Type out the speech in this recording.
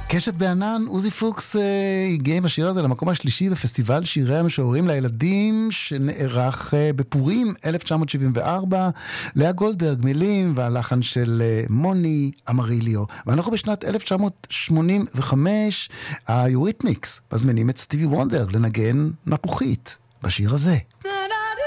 קשת בענן, עוזי פוקס הגיע עם השיר הזה למקום השלישי בפסטיבל שירי המשוררים לילדים שנערך בפורים 1974, לאה גולדברג, מילים והלחן של מוני אמריליו. ואנחנו בשנת 1985, היוריתמיקס מזמינים את סטיבי וונדר לנגן מפוחית בשיר הזה.